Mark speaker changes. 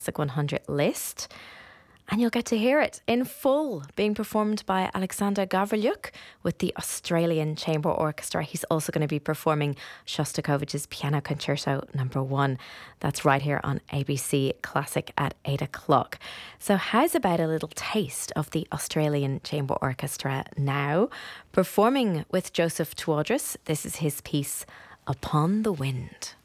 Speaker 1: Classic 100 list. And you'll get to hear it in full, being performed by Alexander Gavrilyuk with the Australian Chamber Orchestra. He's also going to be performing Shostakovich's Piano Concerto No. 1. That's right here on ABC Classic at 8 o'clock. So how's about a little taste of the Australian Chamber Orchestra now? Performing with Joseph Tewodros, this is his piece, Upon the Wind.